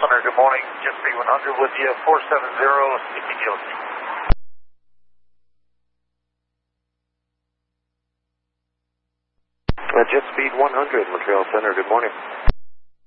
Center, good morning. Jet Speed 100 with you, 470 CPDOC. Jet Speed 100, Montreal Center, good morning.